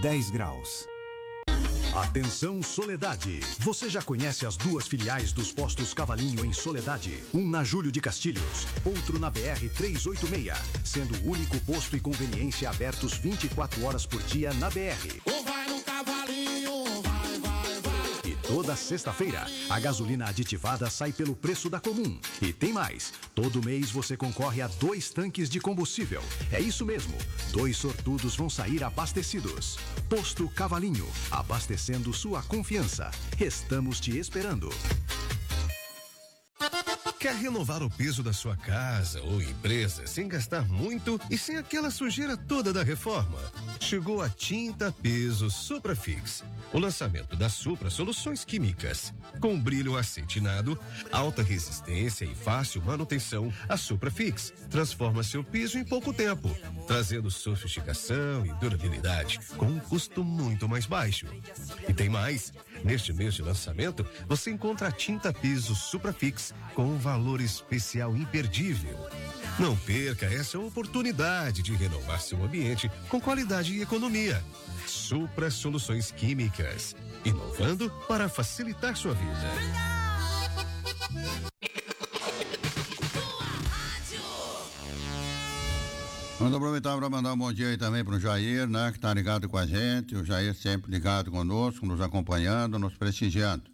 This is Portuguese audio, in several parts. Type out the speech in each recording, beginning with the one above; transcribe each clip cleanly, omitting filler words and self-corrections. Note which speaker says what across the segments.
Speaker 1: 10 graus. Atenção Soledade, você já conhece as duas filiais dos postos Cavalinho em Soledade? Um na Júlio de Castilhos, outro na BR-386, sendo o único posto e conveniência abertos 24 horas por dia na BR.
Speaker 2: Vai no Cavalinho, vai.
Speaker 1: E toda sexta-feira, a gasolina aditivada sai pelo preço da comum. E tem mais, todo mês você concorre a 2 tanques de combustível. É isso mesmo, 2 sortudos vão sair abastecidos. Posto Cavalinho, abastecendo sua confiança. Estamos te esperando.
Speaker 3: Quer renovar o piso da sua casa ou empresa sem gastar muito e sem aquela sujeira toda da reforma? Chegou a Tinta Piso Suprafix. O lançamento da Supra Soluções Químicas. Com brilho acetinado, alta resistência e fácil manutenção, a Suprafix transforma seu piso em pouco tempo, trazendo sofisticação e durabilidade com um custo muito mais baixo. E tem mais, neste mês de lançamento, você encontra a Tinta Piso Suprafix com um valor especial imperdível. Não perca essa oportunidade de renovar seu ambiente com qualidade e economia. Supra Soluções Químicas, inovando para facilitar sua vida.
Speaker 4: Vamos aproveitar para mandar um bom dia aí também para o Jair, né, que está ligado com a gente. O Jair sempre ligado conosco, nos acompanhando, nos prestigiando.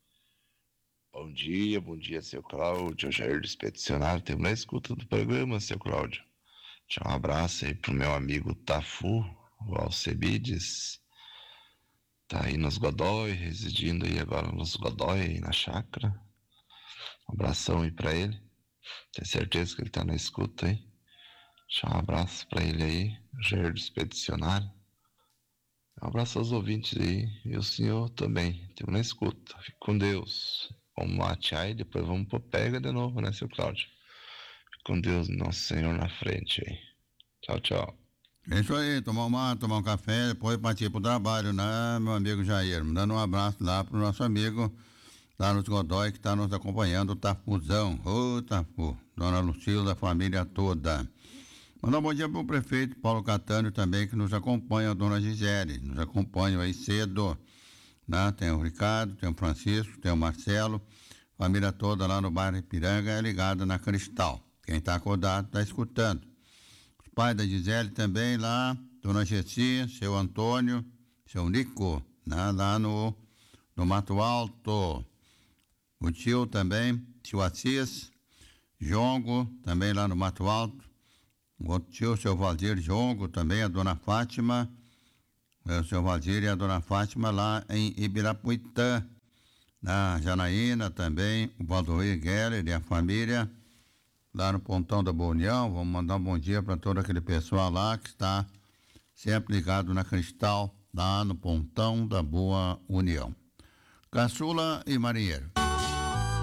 Speaker 5: Bom dia, seu Cláudio, Jair do Expedicionário, temos na escuta do programa, seu Cláudio. Deixa um abraço aí pro meu amigo Tafu, o Alcebides, tá aí nos Godói, residindo aí agora nos Godói, aí na chácara. Um abração aí pra ele, tenho certeza que ele tá na escuta aí. Deixa um abraço pra ele aí, Jair do Expedicionário. Um abraço aos ouvintes aí, e o senhor também, temos na escuta. Fique com Deus. Vamos matear e depois vamos pro pega de novo, né, seu Cláudio? Fique com Deus, nosso Senhor na frente aí. Tchau, tchau.
Speaker 4: É isso aí, tomar um café, depois partir pro trabalho, né, meu amigo Jair? Dando um abraço lá pro nosso amigo lá nos Godói que tá nos acompanhando, o Tafuzão. Ô, Tafu, dona Lucila, da família toda. Mandar um bom dia pro prefeito Paulo Catânio também, que nos acompanha, a dona Gisele, nos acompanham aí cedo. Né? Tem o Ricardo, tem o Francisco, tem o Marcelo, família toda lá no bairro Ipiranga é ligada na Cristal. Quem está acordado está escutando. Os pais da Gisele também lá, dona Gessi, seu Antônio, seu Nico, né? Lá no Mato Alto. O tio também, tio Assis, Jongo, também lá no Mato Alto. O outro tio, seu Valdir Jongo, também a dona Fátima. O seu Valdir e a dona Fátima lá em Ibirapuitã, na Janaína também, o Valdoir Geller e a família lá no Pontão da Boa União. Vamos mandar um bom dia para todo aquele pessoal lá que está sempre ligado na Cristal, lá no Pontão da Boa União. Caçula e Marinheiro.